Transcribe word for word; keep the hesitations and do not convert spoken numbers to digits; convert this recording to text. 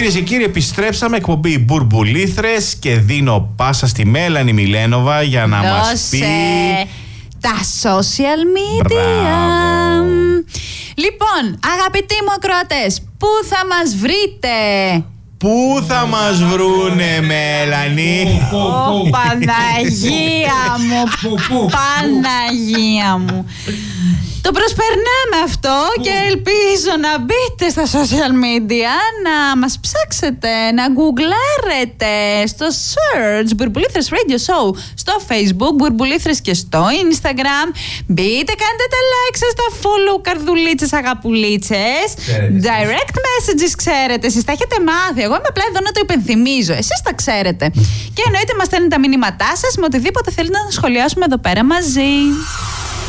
Κυρίες και κύριοι, επιστρέψαμε, εκπομπή Μπουρμπουλήθρες, και δίνω πάσα στη Μέλανη Μιλένοβα για να Δώσε μας πει τα social media. Μπράβο. Λοιπόν, αγαπητοί μου ακροατές, πού θα μας βρείτε? Πού θα μας βρούνε, Μέλανη? Ω, Παναγία μου, Παναγία μου. Το προσπερνάμε αυτό και ελπίζω να μπείτε στα social media, να μας ψάξετε, να γκουγκλάρετε στο search Μπουρμπουλήθρες Radio Show στο Facebook, Μπουρμπουλήθρες και στο Instagram. Μπείτε, κάντε τα like σας, τα follow, καρδουλίτσες, αγαπουλίτσες. Ξέρετε. Direct messages ξέρετε, εσείς τα έχετε μάθει. Εγώ είμαι απλά εδώ να το υπενθυμίζω. Εσείς τα ξέρετε. Και εννοείται μας στέλνετε τα μηνύματά σας με οτιδήποτε θέλετε να σχολιάσουμε εδώ πέρα μαζί.